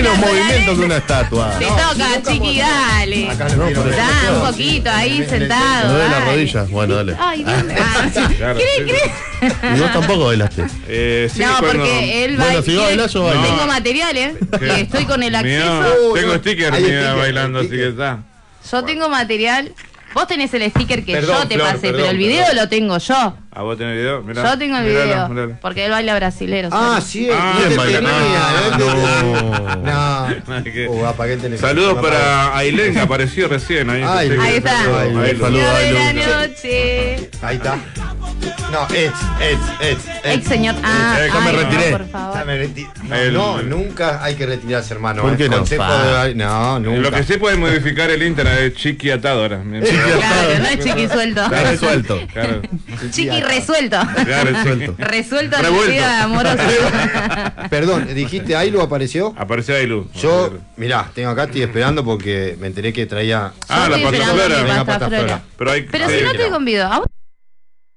menos movimientos que una estatua. Te toca, chiqui, dale. Acá no quiero ver. Da un poquito ahí sentado. No de las dale. rodillas. Bueno, dale. Ay, Dios. Claro, ¿Cree? Y vos tampoco bailaste. Sí, No, cuando- porque él Bueno, si vos bailás, yo bailo. Tengo material, ¿Qué? Estoy con el Mío, acceso. tengo sticker Hay mía sticker, bailando, hay así que sticker. está. Yo tengo material. Vos tenés el sticker que Perdón, yo te Flor, pasé, perdón, pero el video perdón. lo tengo yo. ¿A vos tenés video? Mirá, Yo tengo el miralo, video. miralo. Porque él baila brasilero. Ah, ¿sabes? sí, Ah, no te baila. tenía. No. Ay, qué- Apagué el teléfono. Saludos para Ailén, que apareció recién. Ahí, Ay, pensé que- Ahí está. Ay, Ailu. saludos. Día de la Ailu. noche. Ahí está. No, Ex señor. Ah, ya me ay, no, retiré. por favor. No, nunca hay que retirarse, hermano. ¿Por qué no? Consejo de... No, nunca. Lo que sí puede modificar el Internet es chiqui atado ahora. Claro, no es chiqui suelto. Está resuelto. Claro, Chiqui resuelto. claro, Resuelto. Resuelto en la Revuelto. vida amorosa. Perdón, dijiste Ailu apareció. apareció Ailu. Yo, mirá, tengo acá, estoy esperando porque me enteré que traía. Ah, Yo la estoy esperando pataflora. mi Venga, pasta pataflora. flora. Pero hay Pero si no mira. te convido. ¿A vos